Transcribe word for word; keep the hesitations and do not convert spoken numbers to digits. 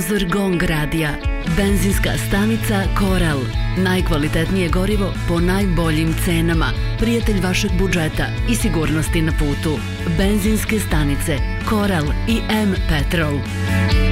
Sponzor Gong radija. Benzinska stanica Koral. Najkvalitetnije gorivo po najboljim cenama. Prijatelj vašeg budžeta i sigurnosti na putu. Benzinske stanice Koral i M Petrol.